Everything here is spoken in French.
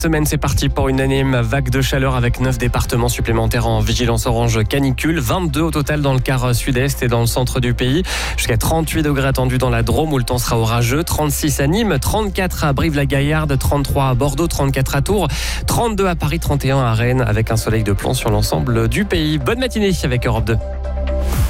Semaine, c'est parti pour une énième vague de chaleur avec 9 départements supplémentaires en vigilance orange canicule. 22 au total dans le quart sud-est et dans le centre du pays. Jusqu'à 38 degrés attendus dans la Drôme où le temps sera orageux. 36 à Nîmes, 34 à Brive-la-Gaillarde, 33 à Bordeaux, 34 à Tours, 32 à Paris, 31 à Rennes avec un soleil de plomb sur l'ensemble du pays. Bonne matinée avec Europe 2.